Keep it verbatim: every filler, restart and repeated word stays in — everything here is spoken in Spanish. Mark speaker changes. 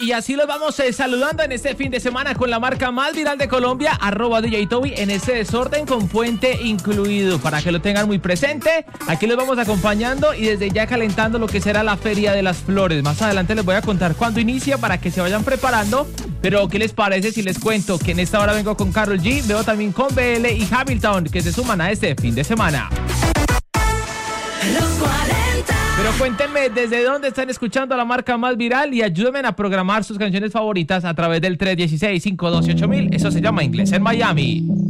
Speaker 1: y así los vamos eh, saludando en este fin de semana con la marca más viral de Colombia, arroba D J Toby, en este desorden con puente incluido, para que lo tengan muy presente. Aquí los vamos acompañando y desde ya calentando lo que será la Feria de las Flores. Más adelante les voy a contar cuándo inicia para que se vayan preparando. Pero ¿qué les parece si les cuento que en esta hora vengo con Karol G, veo también con B L y Hamilton, que se suman a este fin de semana?
Speaker 2: Los cuarenta.
Speaker 1: Pero cuéntenme desde dónde están escuchando la marca más viral y ayúdenme a programar sus canciones favoritas a través del tres uno seis, cinco uno ocho mil. Eso se llama Inglés en Miami.